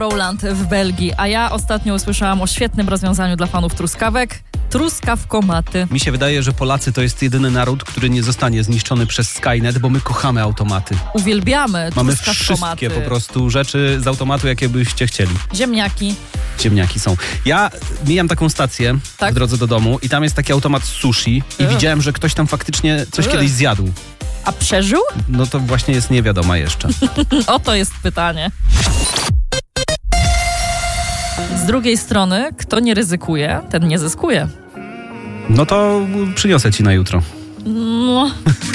Roland w Belgii, a ja ostatnio usłyszałam o świetnym rozwiązaniu dla fanów truskawek. Truskawkomaty. Mi się wydaje, że Polacy to jest jedyny naród, który nie zostanie zniszczony przez Skynet, bo my kochamy automaty. Uwielbiamy Mamy truskawkomaty. wszystkie po prostu rzeczy z automatu, jakie byście chcieli. Ziemniaki. Ziemniaki są. Ja mijam taką stację Tak? w drodze do domu i tam jest taki automat sushi i widziałem, że ktoś tam faktycznie coś kiedyś zjadł. A przeżył? No to właśnie jest niewiadoma jeszcze. Oto jest pytanie. Z drugiej strony, kto nie ryzykuje, ten nie zyskuje. No to przyniosę ci na jutro. No...